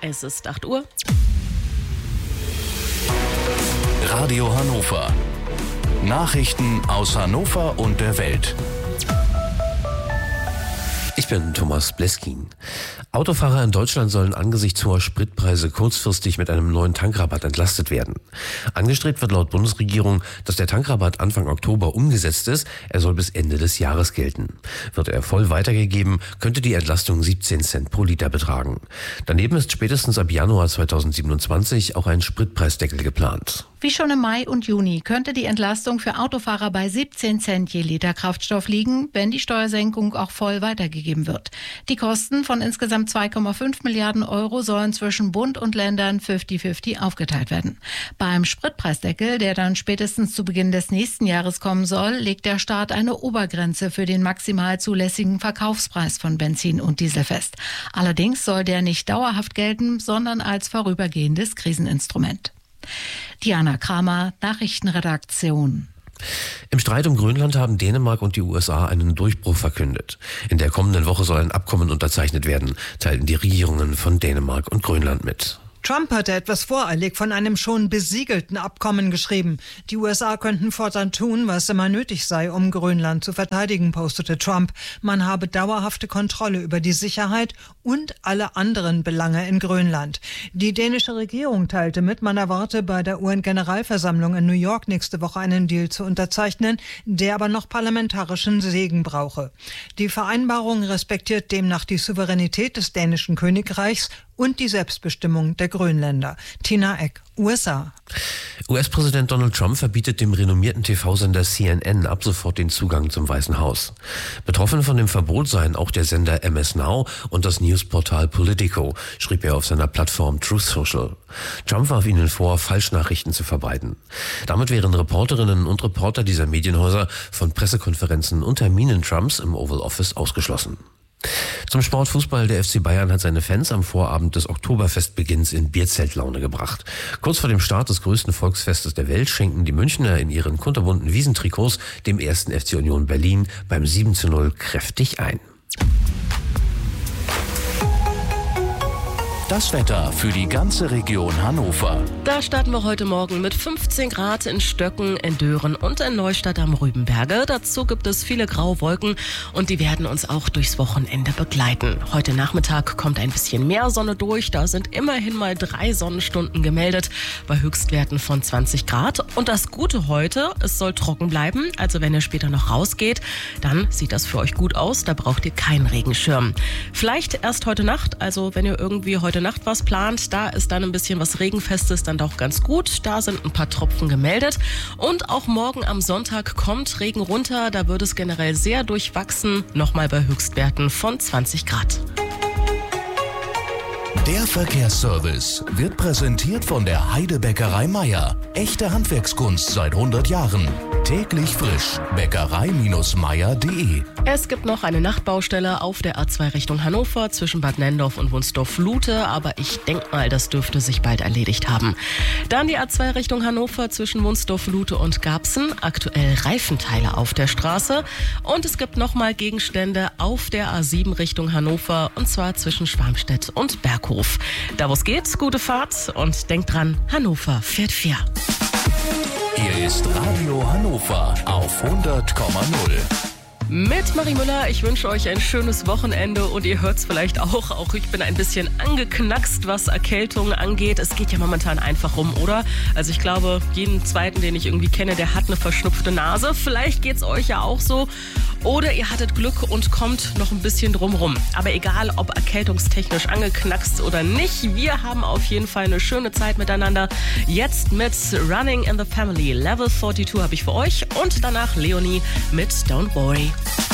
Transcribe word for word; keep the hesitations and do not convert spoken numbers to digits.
Es ist acht Uhr. Radio Hannover. Nachrichten aus Hannover und der Welt. Ich bin Thomas Bleskin. Autofahrer in Deutschland sollen angesichts hoher Spritpreise kurzfristig mit einem neuen Tankrabatt entlastet werden. Angestrebt wird laut Bundesregierung, dass der Tankrabatt Anfang Oktober umgesetzt ist. Er soll bis Ende des Jahres gelten. Wird er voll weitergegeben, könnte die Entlastung siebzehn Cent pro Liter betragen. Daneben ist spätestens ab Januar zweitausendsiebenundzwanzig auch ein Spritpreisdeckel geplant. Wie schon im Mai und Juni könnte die Entlastung für Autofahrer bei siebzehn Cent je Liter Kraftstoff liegen, wenn die Steuersenkung auch voll weitergegeben wird. Die Kosten von insgesamt zwei Komma fünf Milliarden Euro sollen zwischen Bund und Ländern fünfzig fünfzig aufgeteilt werden. Beim Spritpreisdeckel, der dann spätestens zu Beginn des nächsten Jahres kommen soll, legt der Staat eine Obergrenze für den maximal zulässigen Verkaufspreis von Benzin und Diesel fest. Allerdings soll der nicht dauerhaft gelten, sondern als vorübergehendes Kriseninstrument. Diana Kramer, Nachrichtenredaktion. Im Streit um Grönland haben Dänemark und die U S A einen Durchbruch verkündet. In der kommenden Woche soll ein Abkommen unterzeichnet werden, teilten die Regierungen von Dänemark und Grönland mit. Trump hatte etwas voreilig von einem schon besiegelten Abkommen geschrieben. Die U S A könnten fortan tun, was immer nötig sei, um Grönland zu verteidigen, postete Trump. Man habe dauerhafte Kontrolle über die Sicherheit und alle anderen Belange in Grönland. Die dänische Regierung teilte mit, man erwarte bei der U N-Generalversammlung in New York nächste Woche einen Deal zu unterzeichnen, der aber noch parlamentarischen Segen brauche. Die Vereinbarung respektiert demnach die Souveränität des dänischen Königreichs und die Selbstbestimmung der Grönländer. Tina Eck, U S A. U S-Präsident Donald Trump verbietet dem renommierten T V-Sender C N N ab sofort den Zugang zum Weißen Haus. Betroffen von dem Verbot seien auch der Sender M S Now und das Newsportal Politico, schrieb er auf seiner Plattform Truth Social. Trump warf ihnen vor, Falschnachrichten zu verbreiten. Damit wären Reporterinnen und Reporter dieser Medienhäuser von Pressekonferenzen und Terminen Trumps im Oval Office ausgeschlossen. Zum Sportfußball, der F C Bayern hat seine Fans am Vorabend des Oktoberfestbeginns in Bierzeltlaune gebracht. Kurz vor dem Start des größten Volksfestes der Welt schenken die Münchner in ihren kunterbunten Wiesentrikots dem ersten F C Union Berlin beim sieben zu null kräftig ein. Das Wetter für die ganze Region Hannover. Da starten wir heute Morgen mit fünfzehn Grad in Stöcken, in Dören und in Neustadt am Rübenberge. Dazu gibt es viele graue Wolken und die werden uns auch durchs Wochenende begleiten. Heute Nachmittag kommt ein bisschen mehr Sonne durch. Da sind immerhin mal drei Sonnenstunden gemeldet bei Höchstwerten von zwanzig Grad. Und das Gute heute, es soll trocken bleiben. Also wenn ihr später noch rausgeht, dann sieht das für euch gut aus. Da braucht ihr keinen Regenschirm. Vielleicht erst heute Nacht, also wenn ihr irgendwie heute Nacht was plant, da ist dann ein bisschen was Regenfestes dann doch ganz gut. Da sind ein paar Tropfen gemeldet. Und auch morgen am Sonntag kommt Regen runter. Da wird es generell sehr durchwachsen. Nochmal bei Höchstwerten von zwanzig Grad. Der Verkehrsservice wird präsentiert von der Heidebäckerei Meier. Echte Handwerkskunst seit hundert Jahren. Täglich frisch. Bäckerei Meier punkt de. Es gibt noch eine Nachtbaustelle auf der A zwei Richtung Hannover zwischen Bad Nenndorf und Wunsdorf-Lute, aber ich denke mal, das dürfte sich bald erledigt haben. Dann die A zwei Richtung Hannover zwischen Wunsdorf-Lute und Garbsen. Aktuell Reifenteile auf der Straße. Und es gibt nochmal Gegenstände auf der A sieben Richtung Hannover und zwar zwischen Schwarmstedt und Berghof. Da wo es geht, gute Fahrt und denkt dran, Hannover fährt fair. Hier ist Radio Hannover auf hundert Komma null. Mit Marie Müller, ich wünsche euch ein schönes Wochenende und ihr hört es vielleicht auch, auch ich bin ein bisschen angeknackst, was Erkältung angeht. Es geht ja momentan einfach rum, oder? Also ich glaube, jeden Zweiten, den ich irgendwie kenne, der hat eine verschnupfte Nase. Vielleicht geht es euch ja auch so. Oder ihr hattet Glück und kommt noch ein bisschen drumrum. Aber egal, ob erkältungstechnisch angeknackst oder nicht, wir haben auf jeden Fall eine schöne Zeit miteinander. Jetzt mit Running in the Family. Level zweiundvierzig habe ich für euch und danach Leonie mit Don't Worry.